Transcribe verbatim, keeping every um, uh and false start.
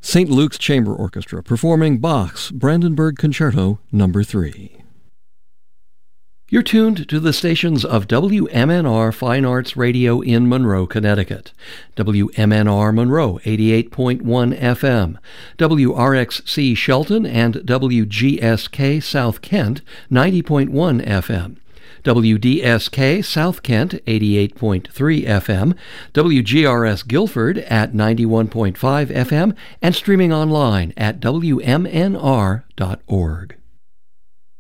Saint Luke's Chamber Orchestra performing Bach's Brandenburg Concerto Number three. You're tuned to the stations of W M N R Fine Arts Radio in Monroe, Connecticut, W M N R Monroe eighty-eight point one F M, W R X C Shelton and W G S K South Kent ninety point one F M, W D S K South Kent eighty-eight point three F M, W G R S Guilford at ninety-one point five F M, and streaming online at W M N R dot org.